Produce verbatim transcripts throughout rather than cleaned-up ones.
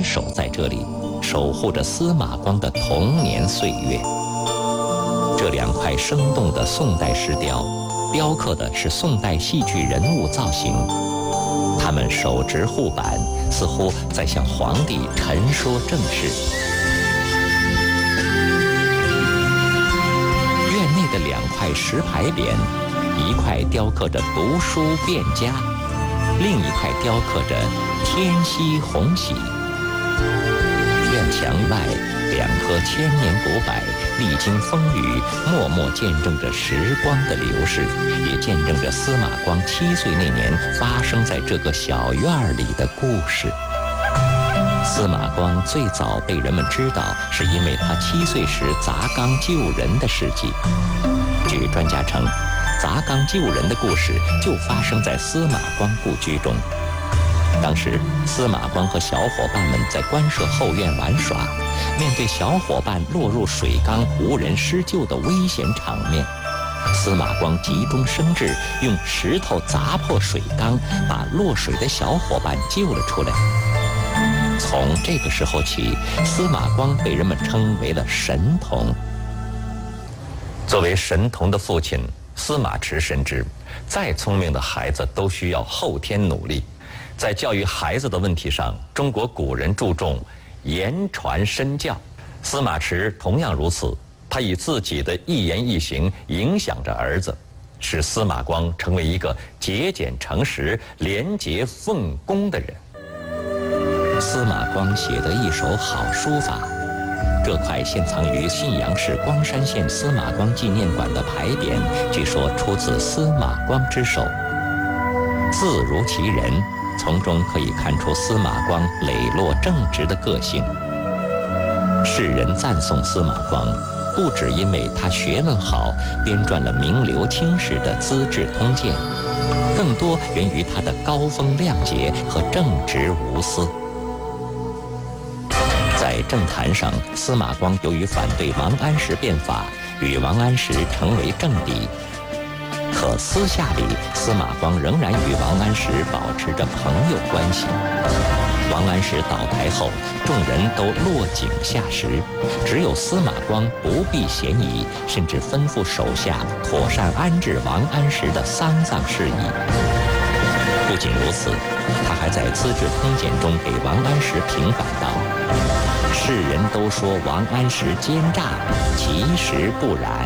坚守在这里，守护着司马光的童年岁月。这两块生动的宋代石雕，雕刻的是宋代戏剧人物造型。他们手执护板，似乎在向皇帝陈说政事。院内的两块石牌匾，一块雕刻着读书变家，另一块雕刻着天熙洪喜。院墙外，两棵千年古柏历经风雨，默默见证着时光的流逝，也见证着司马光七岁那年发生在这个小院里的故事。司马光最早被人们知道，是因为他七岁时砸缸救人的事迹。据专家称，砸缸救人的故事就发生在司马光故居中。当时，司马光和小伙伴们在官舍后院玩耍，面对小伙伴落入水缸无人施救的危险场面，司马光急中生智，用石头砸破水缸，把落水的小伙伴救了出来。从这个时候起，司马光被人们称为了神童。作为神童的父亲，司马池深知，再聪明的孩子都需要后天努力。在教育孩子的问题上，中国古人注重言传身教，司马池同样如此。他以自己的一言一行影响着儿子，使司马光成为一个节俭诚实、廉洁奉公的人。司马光写得一手好书法，这块现藏于信阳市光山县司马光纪念馆的牌匾，据说出自司马光之手。字如其人，从中可以看出司马光磊落正直的个性。世人赞颂司马光，不只因为他学问好，编撰了名留青史的《资治通鉴》，更多源于他的高风亮节和正直无私。在政坛上，司马光由于反对王安石变法，与王安石成为政敌。可私下里，司马光仍然与王安石保持着朋友关系。王安石倒台后，众人都落井下石，只有司马光不避嫌疑，甚至吩咐手下妥善安置王安石的丧葬事宜。不仅如此，他还在《资治通鉴》中给王安石平反道：“世人都说王安石奸诈，其实不然。”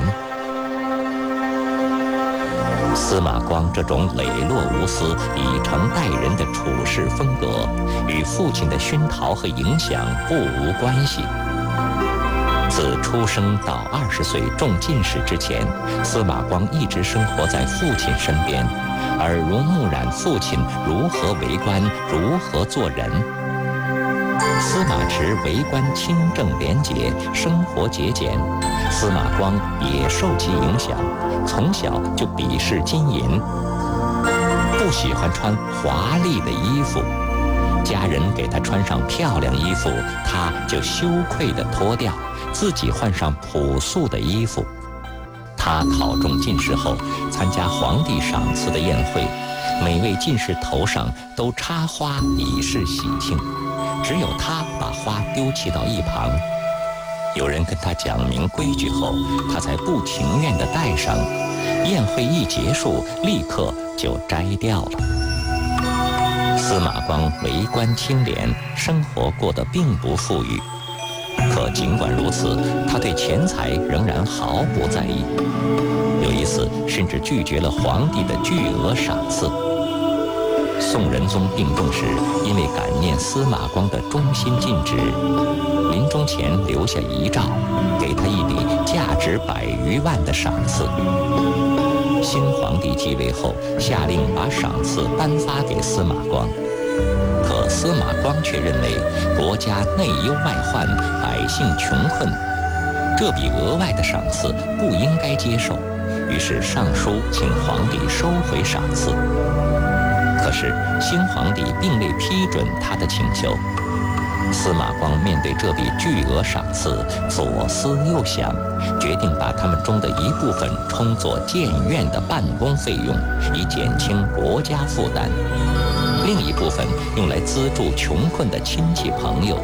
司马光这种磊落无私、以诚待人的处事风格，与父亲的熏陶和影响不无关系。自出生到二十岁中进士之前，司马光一直生活在父亲身边，耳濡目染父亲如何为官，如何做人。司马池为官清正廉洁，生活节俭，司马光也受其影响，从小就鄙视金银，不喜欢穿华丽的衣服。家人给他穿上漂亮衣服，他就羞愧地脱掉，自己换上朴素的衣服。他考中进士后，参加皇帝赏赐的宴会，每位进士头上都插花以示喜庆，只有他把花丢弃到一旁。有人跟他讲明规矩后，他才不情愿地戴上。宴会一结束，立刻就摘掉了。司马光为官清廉，生活过得并不富裕。可尽管如此，他对钱财仍然毫不在意。有一次，甚至拒绝了皇帝的巨额赏赐。宋仁宗病重时，因为感念司马光的忠心尽职，临终前留下遗诏，给他一笔价值百余万的赏赐。新皇帝继位后，下令把赏赐颁发给司马光。可司马光却认为国家内忧外患，百姓穷困，这笔额外的赏赐不应该接受，于是上书请皇帝收回赏赐。可是新皇帝并未批准他的请求。司马光面对这笔巨额赏赐，左思右想，决定把他们中的一部分充作建院的办公费用，以减轻国家负担；另一部分用来资助穷困的亲戚朋友。